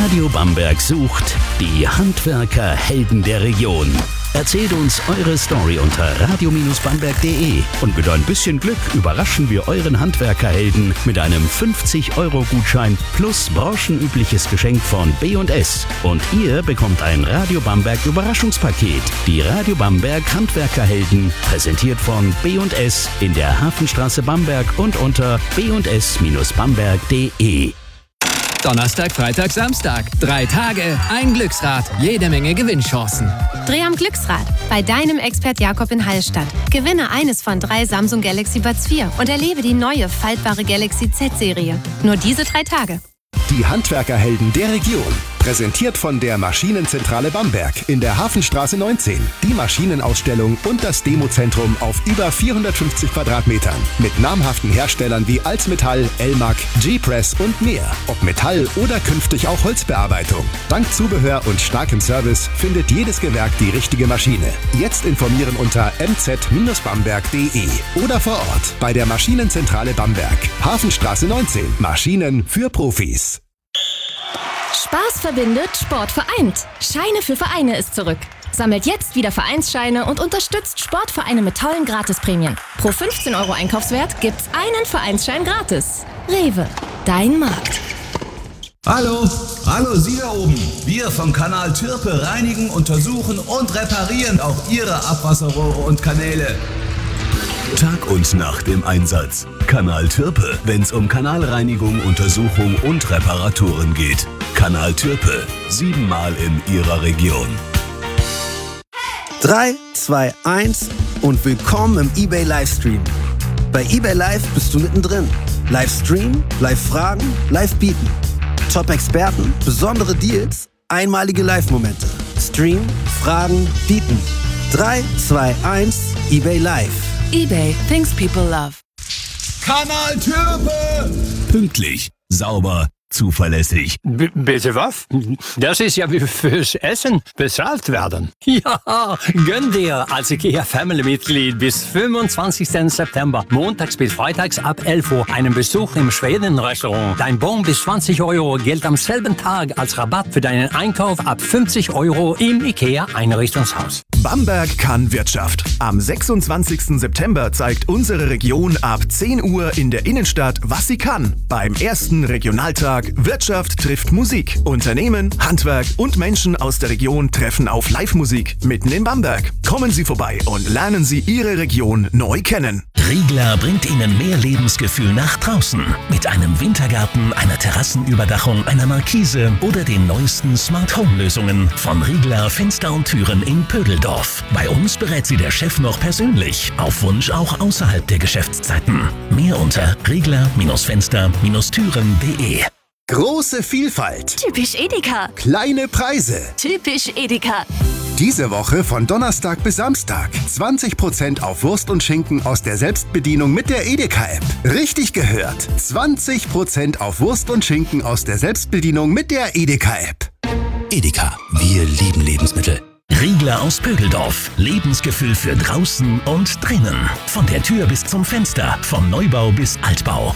Radio Bamberg sucht die Handwerker-Helden der Region. Erzählt uns eure Story unter radio-bamberg.de und mit ein bisschen Glück überraschen wir euren Handwerkerhelden mit einem 50-Euro-Gutschein plus branchenübliches Geschenk von B&S. Und ihr bekommt ein Radio Bamberg Überraschungspaket. Die Radio Bamberg Handwerkerhelden, präsentiert von B&S in der Hafenstraße Bamberg und unter b&s-bamberg.de. Donnerstag, Freitag, Samstag. 3 Tage, ein Glücksrad, jede Menge Gewinnchancen. Dreh am Glücksrad bei deinem Expert Jakob in Hallstatt. Gewinne eines von 3 Samsung Galaxy Buds 4 und erlebe die neue faltbare Galaxy Z-Serie. Nur diese 3 Tage. Die Handwerkerhelden der Region. Präsentiert von der Maschinenzentrale Bamberg in der Hafenstraße 19. Die Maschinenausstellung und das Demozentrum auf über 450 Quadratmetern. Mit namhaften Herstellern wie Alsmetall, Elmag, G-Press und mehr. Ob Metall oder künftig auch Holzbearbeitung. Dank Zubehör und starkem Service findet jedes Gewerk die richtige Maschine. Jetzt informieren unter mz-bamberg.de oder vor Ort bei der Maschinenzentrale Bamberg. Hafenstraße 19. Maschinen für Profis. Spaß verbindet, Sport vereint. Scheine für Vereine ist zurück. Sammelt jetzt wieder Vereinsscheine und unterstützt Sportvereine mit tollen Gratisprämien. Pro 15 Euro Einkaufswert gibt's einen Vereinsschein gratis. Rewe, dein Markt. Hallo Sie da oben. Wir vom Kanal Türpe reinigen, untersuchen und reparieren auch Ihre Abwasserrohre und Kanäle. Tag und Nacht im Einsatz. Kanal Türpe, wenn's um Kanalreinigung, Untersuchung und Reparaturen geht. Kanal Türpe, 7-mal in Ihrer Region. 3, 2, 1 und willkommen im eBay Livestream. Bei eBay Live bist du mittendrin. Livestream, Live-Fragen, Live-Bieten. Top-Experten, besondere Deals, einmalige Live-Momente. Stream, Fragen, Bieten. 3, 2, 1, eBay Live. eBay, things people love. Kanal Türpe! Pünktlich, sauber, zuverlässig. Bitte was? Das ist ja wie fürs Essen bezahlt werden. Ja, gönn dir als IKEA Family-Mitglied bis 25. September, montags bis freitags ab 11 Uhr, einen Besuch im Schweden-Restaurant. Dein Bon bis 20 Euro gilt am selben Tag als Rabatt für deinen Einkauf ab 50 Euro im IKEA Einrichtungshaus. Bamberg kann Wirtschaft. Am 26. September zeigt unsere Region ab 10 Uhr in der Innenstadt, was sie kann. Beim ersten Regionaltag Wirtschaft trifft Musik. Unternehmen, Handwerk und Menschen aus der Region treffen auf Live-Musik mitten in Bamberg. Kommen Sie vorbei und lernen Sie Ihre Region neu kennen. Riegler bringt Ihnen mehr Lebensgefühl nach draußen. Mit einem Wintergarten, einer Terrassenüberdachung, einer Markise oder den neuesten Smart-Home-Lösungen von Riegler Fenster und Türen in Pödeldorf. Bei uns berät Sie der Chef noch persönlich. Auf Wunsch auch außerhalb der Geschäftszeiten. Mehr unter riegler-fenster-türen.de. Große Vielfalt. Typisch Edeka. Kleine Preise. Typisch Edeka. Diese Woche von Donnerstag bis Samstag 20% auf Wurst und Schinken aus der Selbstbedienung mit der Edeka-App. Richtig gehört. 20% auf Wurst und Schinken aus der Selbstbedienung mit der Edeka-App. Edeka, wir lieben Lebensmittel. Riegler aus Pödeldorf. Lebensgefühl für draußen und drinnen. Von der Tür bis zum Fenster. Vom Neubau bis Altbau.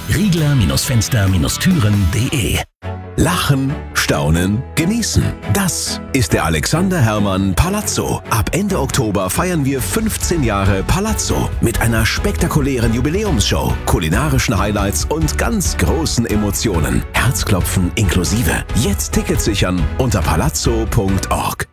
Riegler-Fenster-Türen.de. Lachen, staunen, genießen. Das ist der Alexander Herrmann Palazzo. Ab Ende Oktober feiern wir 15 Jahre Palazzo mit einer spektakulären Jubiläumsshow, kulinarischen Highlights und ganz großen Emotionen. Herzklopfen inklusive. Jetzt Tickets sichern unter palazzo.org.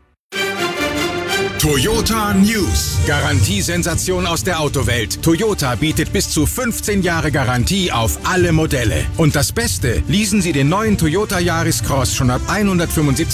Toyota News. Garantiesensation aus der Autowelt. Toyota bietet bis zu 15 Jahre Garantie auf alle Modelle. Und das Beste, leasen Sie den neuen Toyota Yaris Cross schon ab 175